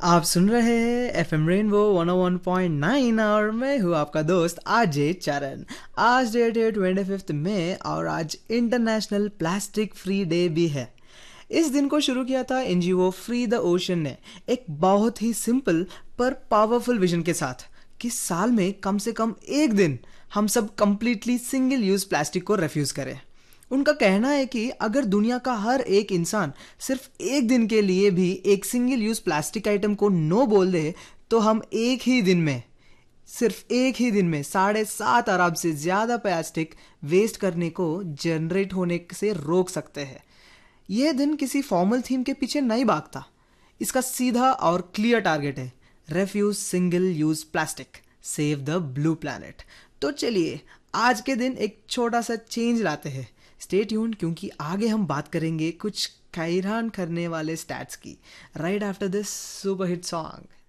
आप सुन रहे हैं एफएम रेनबो 101.9 और मैं हूँ आपका दोस्त आरजे चरण। आज डेट है 25 मई और आज इंटरनेशनल प्लास्टिक फ्री डे भी है। इस दिन को शुरू किया था एनजीओ फ्री द ओशन ने एक बहुत ही सिंपल पर पावरफुल विजन के साथ कि साल में कम से कम एक दिन हम सब कंप्लीटली सिंगल यूज प्लास्टिक को रेफ्यूज करें। उनका कहना है कि अगर दुनिया का हर एक इंसान सिर्फ एक दिन के लिए भी एक सिंगल यूज प्लास्टिक आइटम को नो बोल दे तो हम सिर्फ एक ही दिन में 7.5 अरब से ज्यादा प्लास्टिक वेस्ट करने को जनरेट होने से रोक सकते हैं। यह दिन किसी फॉर्मल थीम के पीछे नहीं भागता। इसका सीधा और क्लियर टारगेट है refuge single use plastic, save the blue planet. तो चलिए आज के दिन एक छोटा सा चेंज लाते हैं। स्टे ट्यून्ड क्योंकि आगे हम बात करेंगे कुछ हैरान करने वाले स्टैट्स की right after this super hit song.